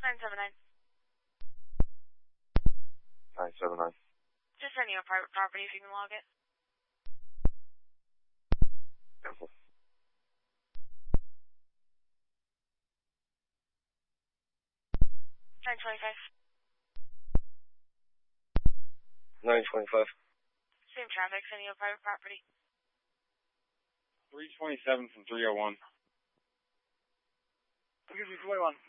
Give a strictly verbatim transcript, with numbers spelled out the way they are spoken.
nine seven nine. nine seven nine. Just sending you a private property if you can log it. Cancel. nine twenty-five. nine twenty-five. Same traffic, sending you a private property. three twenty-seven from three oh one. I'll give you twenty-one.